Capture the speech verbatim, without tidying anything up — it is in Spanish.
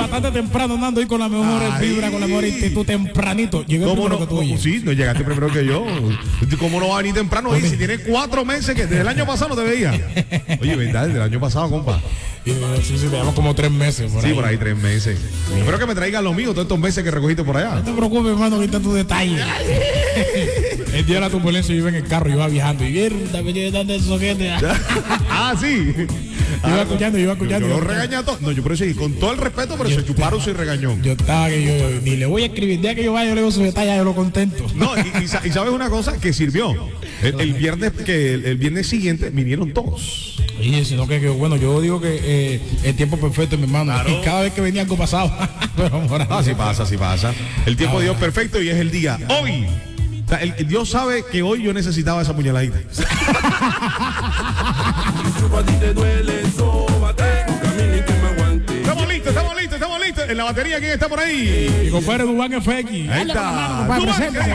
bastante temprano, andando ahí con la mejor vibra, con la mejor actitud, tempranito. Llegué ¿Cómo primero no? que tú. Oye. Sí, no llegaste primero que yo. ¿Cómo no va a venir temprano? Oye, si tiene cuatro meses que desde el año pasado no te veía. Oye, ¿verdad? Desde el año pasado, compa. Sí, sí, sí, llevamos como tres meses. Por sí, ahí. por ahí tres meses. Sí. Espero que me traigan lo mío, todos estos meses que recogiste por allá. No te preocupes, hermano, que está tu detalle. El día de la turbulencia yo iba en el carro, yo iba viajando. Y mierda, me llevé tanto el soquete. Ah, sí. Yo iba ah, escuchando, yo iba escuchando. Yo, yo lo regañé a todos. No, yo pero sí, con todo el respeto, pero yo se chuparon su regañón. Yo estaba que yo, yo ni le voy a escribir. El día que yo vaya, yo le digo su detalle, yo lo contento. No, y, y, y sabes una cosa que sirvió. El, el viernes que el, el viernes siguiente vinieron todos. Oye, sino que, que bueno, yo digo que eh, el tiempo perfecto, mi hermano. Claro. Y cada vez que venía algo pasado. Pero ah, sí pasa, sí pasa. El tiempo de Dios perfecto y es el día. Hoy. O sea, el, el Dios sabe que hoy yo necesitaba esa puñaladita. Estamos listos, estamos listos, estamos listos. En la batería, ¿quién está por ahí? Mi compadre Dubán F X. Ahí está. Dubán,